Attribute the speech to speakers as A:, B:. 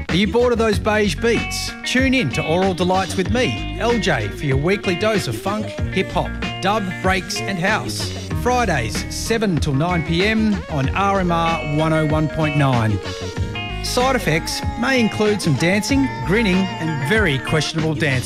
A: Are you bored of those beige beats? Tune in to Aural Delights with me, LJ, for your weekly dose of funk, hip-hop, dub, breaks and house. Fridays, 7 till 9 p.m. on RMR 101.9. Side effects may include some dancing, grinning and very questionable dancing.